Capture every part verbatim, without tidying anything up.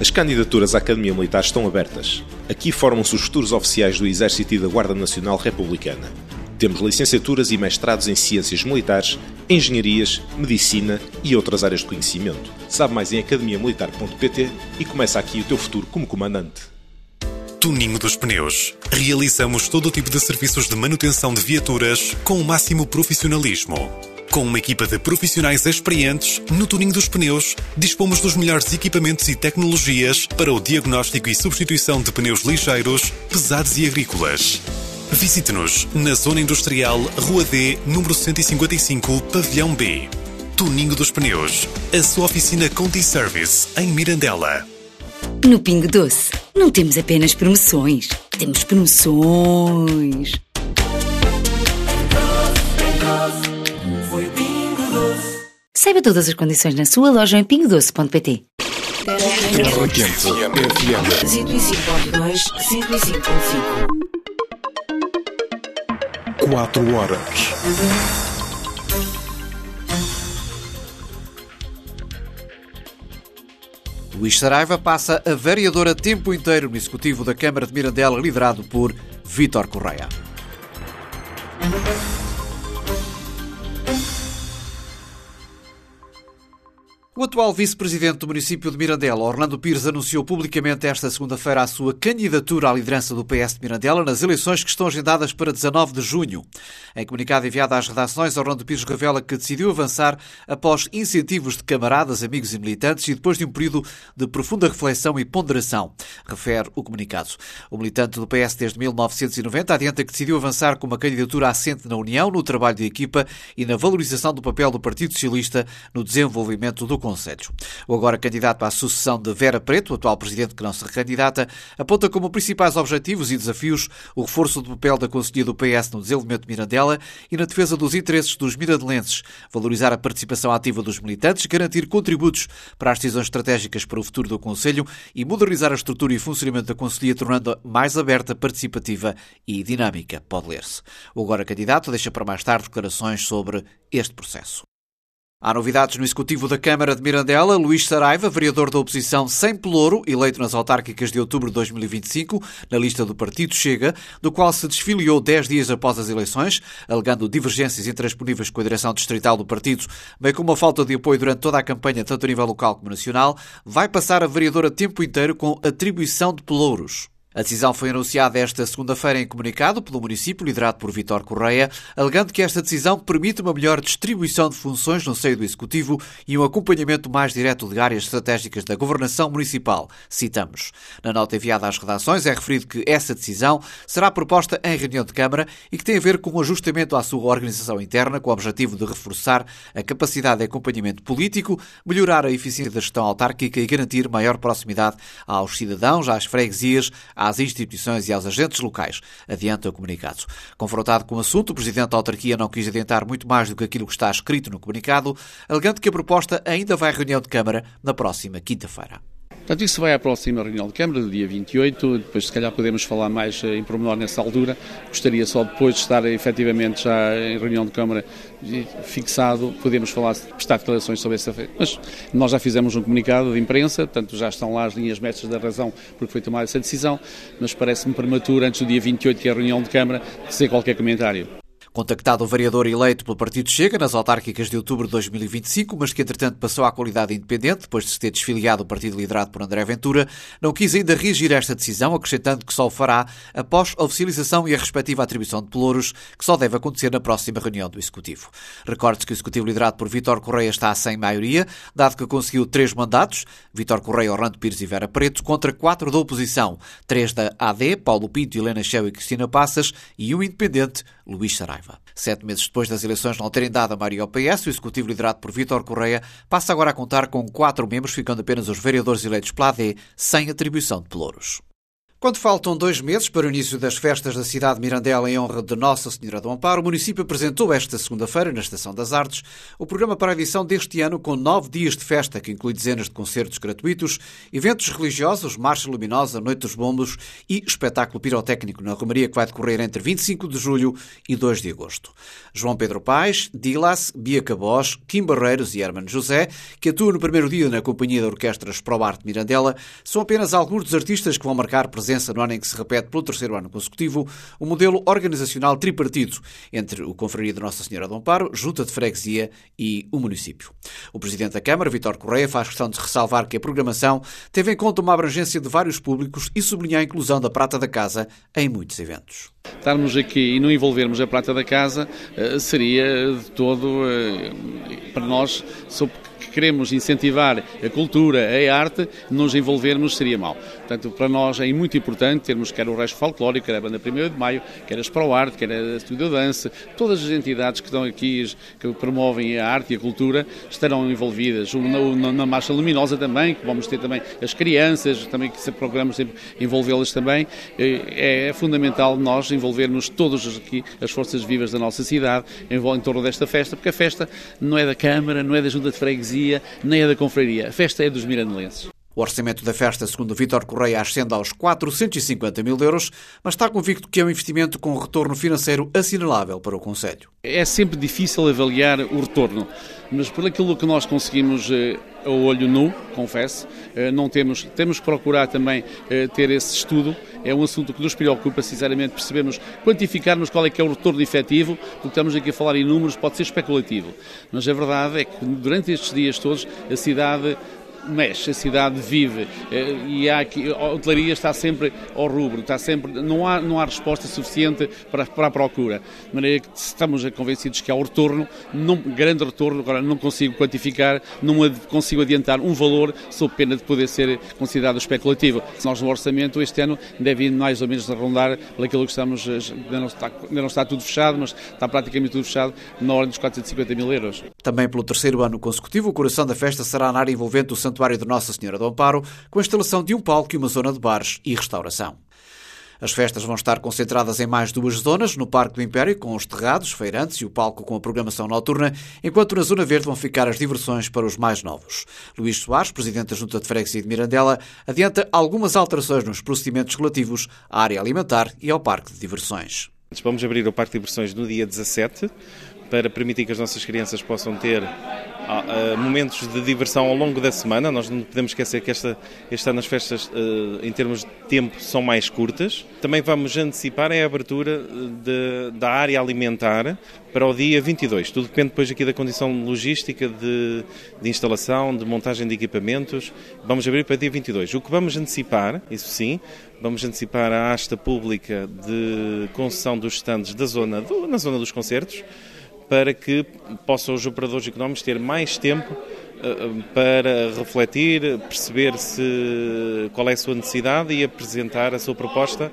As candidaturas à Academia Militar estão abertas. Aqui formam-se os futuros oficiais do Exército e da Guarda Nacional Republicana. Temos licenciaturas e mestrados em Ciências Militares, Engenharias, Medicina e outras áreas de conhecimento. Sabe mais em academia militar ponto pt e começa aqui o teu futuro como comandante. Tuninho dos Pneus. Realizamos todo o tipo de serviços de manutenção de viaturas com o máximo profissionalismo. Com uma equipa de profissionais experientes, no Tuninho dos Pneus, dispomos dos melhores equipamentos e tecnologias para o diagnóstico e substituição de pneus ligeiros, pesados e agrícolas. Visite-nos na Zona Industrial, Rua D, número cento e cinquenta e cinco, Pavilhão B. Tuninho dos Pneus, a sua oficina Conti Service, em Mirandela. No Pingo Doce, não temos apenas promoções, temos promoções. Saiba todas as condições na sua loja em pingo doce ponto pt. Terra Quente F M cento e cinco ponto dois, cento e cinco ponto cinco. Quatro horas. Luís Saraiva passa a vereador a tempo inteiro no Executivo da Câmara de Mirandela, liderado por Vítor Correia. O atual vice-presidente do município de Mirandela, Orlando Pires, anunciou publicamente esta segunda-feira a sua candidatura à liderança do P S de Mirandela nas eleições que estão agendadas para dezanove de junho. Em comunicado enviado às redações, Orlando Pires revela que decidiu avançar após incentivos de camaradas, amigos e militantes e depois de um período de profunda reflexão e ponderação, refere o comunicado. O militante do P S desde mil novecentos e noventa adianta que decidiu avançar com uma candidatura assente na união, no trabalho de equipa e na valorização do papel do Partido Socialista no desenvolvimento do Conselho. O agora candidato à sucessão de Vera Preto, o atual presidente que não se recandidata, aponta como principais objetivos e desafios o reforço do papel da Conselhia do P S no desenvolvimento de Mirandela e na defesa dos interesses dos mirandelenses, valorizar a participação ativa dos militantes, garantir contributos para as decisões estratégicas para o futuro do Conselho e modernizar a estrutura e funcionamento da Conselhia, tornando-a mais aberta, participativa e dinâmica, pode ler-se. O agora candidato deixa para mais tarde declarações sobre este processo. Há novidades no Executivo da Câmara de Mirandela. Luís Saraiva, vereador da oposição sem pelouro, eleito nas autárquicas de outubro de dois mil e vinte e cinco, na lista do Partido Chega, do qual se desfiliou dez dias após as eleições, alegando divergências intransponíveis com a direção distrital do partido, bem como a falta de apoio durante toda a campanha, tanto a nível local como nacional, vai passar a vereador a tempo inteiro com atribuição de pelouros. A decisão foi anunciada esta segunda-feira em comunicado pelo município, liderado por Vítor Correia, alegando que esta decisão permite uma melhor distribuição de funções no seio do Executivo e um acompanhamento mais direto de áreas estratégicas da governação municipal. Citamos. Na nota enviada às redações é referido que essa decisão será proposta em reunião de Câmara e que tem a ver com o ajustamento à sua organização interna, com o objetivo de reforçar a capacidade de acompanhamento político, melhorar a eficiência da gestão autárquica e garantir maior proximidade aos cidadãos, às freguesias, às instituições e aos agentes locais, adianta o comunicado. Confrontado com o assunto, o Presidente da Autarquia não quis adiantar muito mais do que aquilo que está escrito no comunicado, alegando que a proposta ainda vai à reunião de Câmara na próxima quinta-feira. Portanto, isso vai à próxima reunião de Câmara, do dia vinte e oito, depois se calhar podemos falar mais em pormenor nessa altura. Gostaria só depois de estar efetivamente já em reunião de Câmara fixado, podemos falar, prestar declarações sobre essa feita. Mas nós já fizemos um comunicado de imprensa, portanto já estão lá as linhas mestras da razão porque foi tomada essa decisão, mas parece-me prematuro, antes do dia vinte e oito, que é a reunião de Câmara, dizer qualquer comentário. Contactado o vereador eleito pelo Partido Chega nas autárquicas de outubro de dois mil e vinte e cinco, mas que entretanto passou à qualidade independente depois de se ter desfiliado o partido liderado por André Ventura, não quis ainda reagir a esta decisão, acrescentando que só o fará após a oficialização e a respectiva atribuição de pelouros, que só deve acontecer na próxima reunião do Executivo. Recorde-se que o Executivo liderado por Vítor Correia está sem maioria, dado que conseguiu três mandatos, Vítor Correia, Orlando Pires e Vera Preto, contra quatro da oposição, três da A D, Paulo Pinto, Helena Cheu e Cristina Passas, e um independente, Luís Saraiva. Sete meses depois das eleições não terem dado a maioria ao P S, o Executivo liderado por Vítor Correia passa agora a contar com quatro membros, ficando apenas os vereadores eleitos pela A D, sem atribuição de pelouros. Quando faltam dois meses para o início das festas da cidade de Mirandela em honra de Nossa Senhora do Amparo, o município apresentou esta segunda-feira, na Estação das Artes, o programa para a edição deste ano com nove dias de festa, que inclui dezenas de concertos gratuitos, eventos religiosos, marcha luminosa, noite dos bombos e espetáculo pirotécnico na Romaria, que vai decorrer entre vinte e cinco de julho e dois de agosto. João Pedro Paes, Dilas, Bia Cabós, Kim Barreiros e Hermano José, que atuam no primeiro dia na companhia da Orquestra Pro Arte Mirandela, são apenas alguns dos artistas que vão marcar presença no ano em que se repete pelo terceiro ano consecutivo o modelo organizacional tripartido entre o Confraria de Nossa Senhora do Amparo, Junta de Freguesia e o município. O Presidente da Câmara, Vítor Correia, faz questão de ressalvar que a programação teve em conta uma abrangência de vários públicos e sublinha a inclusão da Prata da Casa em muitos eventos. Estarmos aqui e não envolvermos a Prata da Casa seria de todo, para nós, sob que queremos incentivar a cultura, a arte, nos envolvermos seria mau. Portanto, para nós é muito importante termos quer o Resto Folclórico, quer a Banda primeiro de Maio, quer a Pro Arte, quer a Estúdio Dança, todas as entidades que estão aqui, que promovem a arte e a cultura, estarão envolvidas. Na, na Marcha Luminosa também, que vamos ter também as crianças, também que procuramos sempre envolvê-las também. É, é fundamental nós envolvermos todas aqui as forças vivas da nossa cidade em, em torno desta festa, porque a festa não é da Câmara, não é da Junta de Freguesia, nem é da Confraria. A festa é dos mirandelenses. O orçamento da festa, segundo Vítor Correia, ascende aos quatrocentos e cinquenta mil euros, mas está convicto que é um investimento com retorno financeiro assinalável para o concelho. É sempre difícil avaliar o retorno, mas por aquilo que nós conseguimos a olho nu, confesso, não temos, temos que procurar também ter esse estudo. É um assunto que nos preocupa, sinceramente, percebemos, quantificarmos qual é que é o retorno efetivo, porque estamos aqui a falar em números, pode ser especulativo, mas a verdade é que durante estes dias todos a cidade mexe, a cidade vive e há aqui, a hotelaria está sempre ao rubro, está sempre, não há, não há resposta suficiente para, para a procura. De maneira que estamos convencidos que há o retorno, não, grande retorno, agora não consigo quantificar, não consigo adiantar um valor, sob pena de poder ser considerado especulativo. Nós no orçamento este ano deve ir mais ou menos a rondar pelaquilo que estamos, ainda não, está, ainda não está tudo fechado, mas está praticamente tudo fechado, na ordem dos quatrocentos e cinquenta mil euros. Também pelo terceiro ano consecutivo, o coração da festa será na área envolvente o Santuário de Nossa Senhora do Amparo, com a instalação de um palco e uma zona de bares e restauração. As festas vão estar concentradas em mais duas zonas, no Parque do Império, com os terrados, feirantes e o palco com a programação noturna, enquanto na Zona Verde vão ficar as diversões para os mais novos. Luís Soares, Presidente da Junta de Freguesia de Mirandela, adianta algumas alterações nos procedimentos relativos à área alimentar e ao Parque de Diversões. Vamos abrir o Parque de Diversões no dia dezassete, para permitir que as nossas crianças possam ter uh, momentos de diversão ao longo da semana. Nós não podemos esquecer que esta, este ano as festas, uh, em termos de tempo, são mais curtas. Também vamos antecipar a abertura de, da área alimentar para o dia vinte e dois. Tudo depende depois aqui da condição logística de, de instalação, de montagem de equipamentos. Vamos abrir para dia vinte e dois. O que vamos antecipar, isso sim, vamos antecipar a asta pública de concessão dos estandes da zona, do, na zona dos concertos, para que possam os operadores económicos ter mais tempo uh, para refletir, perceber se, qual é a sua necessidade e apresentar a sua proposta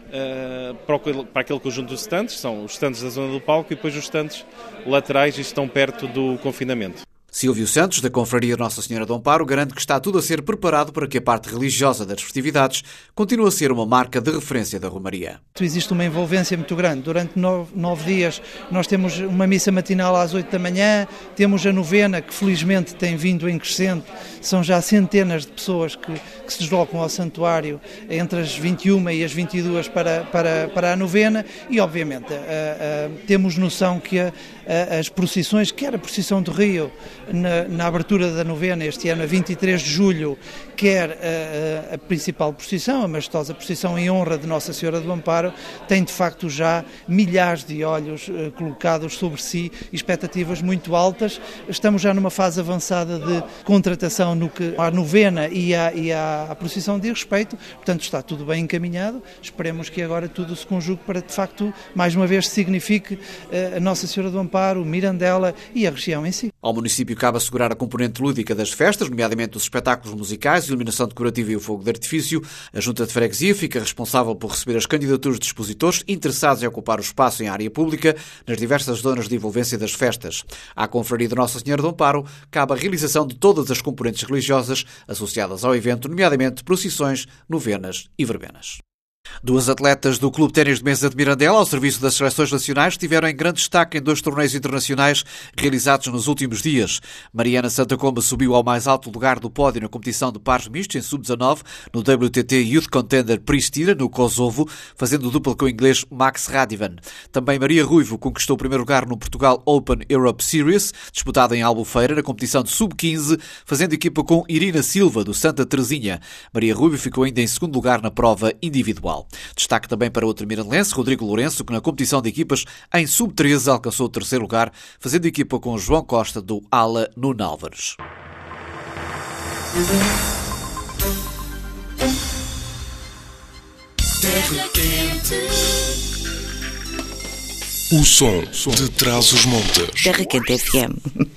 uh, para, o, para aquele conjunto de estandes. São os estandes da zona do palco e depois os estandes laterais e estão perto do confinamento. Silvio Santos, da Confraria Nossa Senhora do Amparo, garante que está tudo a ser preparado para que a parte religiosa das festividades continue a ser uma marca de referência da Romaria. Existe uma envolvência muito grande. Durante nove, nove dias nós temos uma missa matinal às oito da manhã, temos a novena, que felizmente tem vindo em crescente. São já centenas de pessoas que, que se deslocam ao santuário entre as vinte e uma e as vinte e duas para, para, para a novena e, obviamente, a, a, temos noção que a, a, as procissões, quer a procissão do Rio, Na, na abertura da novena este ano, a vinte e três de julho, quer a, a, a principal procissão, a majestosa procissão em honra de Nossa Senhora do Amparo, tem de facto já milhares de olhos uh, colocados sobre si, expectativas muito altas. Estamos já numa fase avançada de contratação no que à novena e à, e à, à procissão de respeito, portanto está tudo bem encaminhado. Esperemos que agora tudo se conjugue para de facto, mais uma vez, signifique uh, a Nossa Senhora do Amparo, Mirandela e a região em si. Ao município cabe assegurar a componente lúdica das festas, nomeadamente os espetáculos musicais, iluminação decorativa e o fogo de artifício. A Junta de Freguesia fica responsável por receber as candidaturas de expositores interessados em ocupar o espaço em área pública nas diversas zonas de envolvência das festas. À Confraria de Nossa Senhora do Amparo cabe a realização de todas as componentes religiosas associadas ao evento, nomeadamente procissões, novenas e verbenas. Duas atletas do Clube Ténis de Mesa de Mirandela, ao serviço das seleções nacionais, estiveram em grande destaque em dois torneios internacionais realizados nos últimos dias. Mariana Santacomba subiu ao mais alto lugar do pódio na competição de pares mistos em sub dezanove no W T T Youth Contender Pristina, no Kosovo, fazendo dupla com o inglês Max Radivan. Também Maria Ruivo conquistou o primeiro lugar no Portugal Open Europe Series, disputada em Albufeira, na competição de sub quinze, fazendo equipa com Irina Silva, do Santa Teresinha. Maria Ruivo ficou ainda em segundo lugar na prova individual. Destaque também para outro mirandelense, Rodrigo Lourenço, que na competição de equipas em sub treze alcançou o terceiro lugar, fazendo equipa com João Costa do Ala Nuno Álvares. O som de Trás-os-Montes. Terra Quente F M.